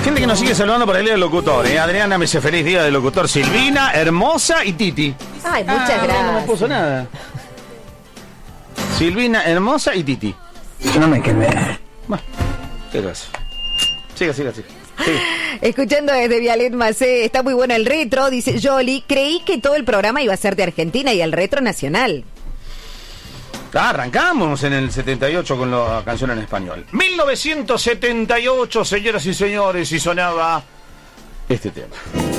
Gente que nos sigue saludando por el día del locutor, Adriana me dice feliz día del locutor. Silvina, Hermosa y Titi. Ay, muchas gracias. No me puso nada. Silvina, Hermosa y Titi. No me quemé. Bueno, qué gracias. Siga. Sí. Escuchando desde Vialet Macé, está muy bueno el retro, dice Yoli. Creí que todo el programa iba a ser de Argentina y el retro nacional. Arrancamos en el 78 con la canción en español. 1978, señoras y señores, y sonaba este tema.